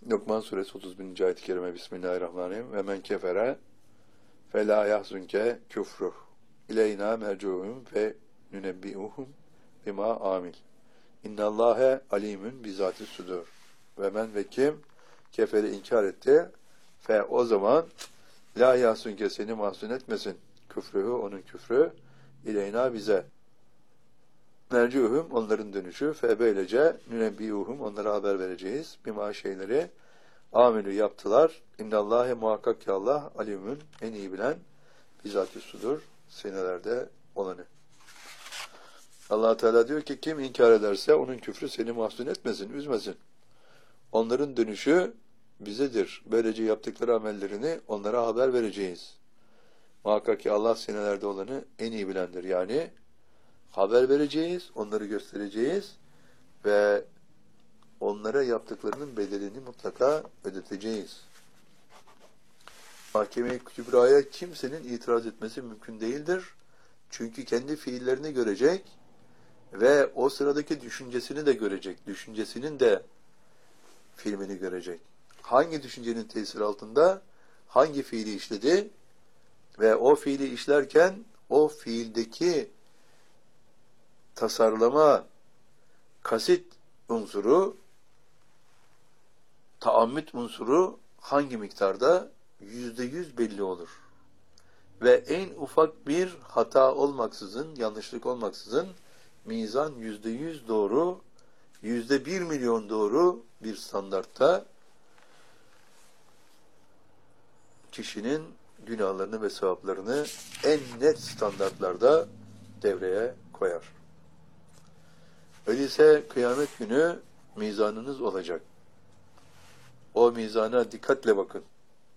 Lokman suresi 30. ayet-i kerime. Bismillahirrahmanirrahim. Ve men kefere fe la yahzunke küfruh ileyna mercuhum ve nünebbiuhum bima amil. İnnallâhe alimün bizâtis sudur. Ve men ve kim keferi inkar etti fe o zaman la yahzunke seni mahzun etmesin. Küfrühü onun küfrü ileyna bize. Mercuhum onların dönüşü fe böylece nünebbiuhum onlara haber vereceğiz. Bima şeyleri amelü yaptılar. İnnallâhe muhakkak ki Allah alimün en iyi bilen bizat-ı sudur sinelerde olanı. Allah Teala diyor ki kim inkar ederse onun küfrü seni mahzun etmesin, üzmesin. Onların dönüşü bizedir. Böylece yaptıkları amellerini onlara haber vereceğiz. Muhakkak ki Allah sinelerde olanı en iyi bilendir. Yani haber vereceğiz, onları göstereceğiz ve onlara yaptıklarının bedelini mutlaka ödeteceğiz. Mahkeme-i Kübra'ya kimsenin itiraz etmesi mümkün değildir. Çünkü kendi fiillerini görecek ve o sıradaki düşüncesini de görecek. Düşüncesinin de filmini görecek. Hangi düşüncenin tesiri altında hangi fiili işledi ve o fiili işlerken o fiildeki tasarlama, kasit unsuru, taammüt unsuru hangi miktarda? %100 belli olur. Ve en ufak bir hata olmaksızın, yanlışlık olmaksızın mizan %100 doğru, %1 milyon doğru bir standartta kişinin günahlarını ve sevaplarını en net standartlarda devreye koyar. Öyleyse kıyamet günü mizanınız olacak. O mizana dikkatle bakın.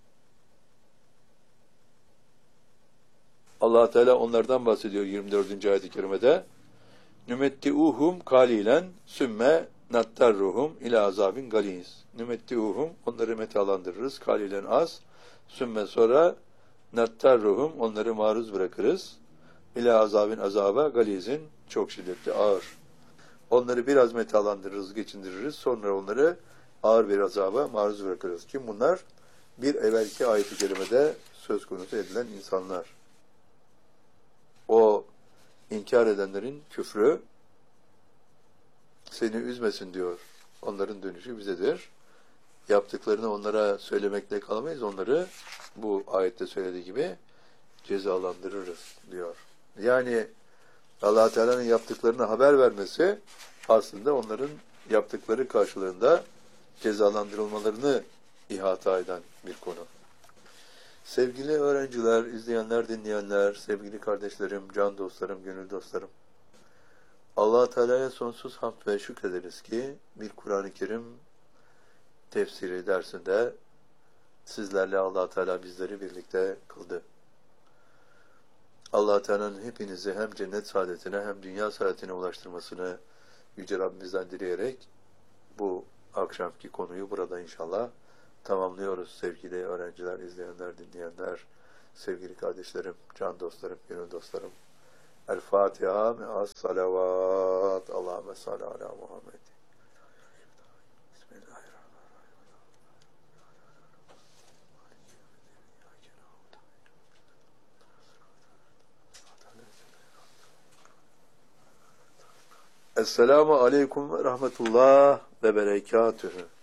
Allah Teala onlardan bahsediyor 24. ayet-i kerimede. Nümettiuhum kalilen sümme nattarruhum ila azabin galiz. Nümettiuhum onları metalandırırız. Kalilen az. Sümme sonra nattarruhum onları maruz bırakırız. İla azabin azaba galizin çok şiddetli ağır. Onları biraz metalandırırız, geçindiririz. Sonra onları ağır bir azaba maruz bırakırız. Kim bunlar? Bir evvelki ayet-i kerimede söz konusu edilen insanlar. O inkar edenlerin küfrü seni üzmesin diyor. Onların dönüşü bizedir. Yaptıklarını onlara söylemekle kalamayız. Onları bu ayette söylediği gibi cezalandırırız diyor. Yani Allah Teala'nın yaptıklarını haber vermesi aslında onların yaptıkları karşılığında cezalandırılmalarını ihata eden bir konu. Sevgili öğrenciler, izleyenler, dinleyenler, sevgili kardeşlerim, can dostlarım, gönül dostlarım. Allah Teala'ya sonsuz hamd ve şükrederiz ki bir Kur'an-ı Kerim tefsiri dersinde sizlerle Allah Teala bizleri birlikte kıldı. Allah Teala'nın hepinizi hem cennet saadetine hem dünya saadetine ulaştırmasını Yüce Rabbimizden dileyerek bu akşamki konuyu burada inşallah tamamlıyoruz sevgili öğrenciler, izleyenler, dinleyenler, sevgili kardeşlerim, can dostlarım, gönül dostlarım. El Fatiha me'as salavat. Allahümme salli ala Muhammed. Esselamu aleyküm ve rahmetullah ve berekatühü.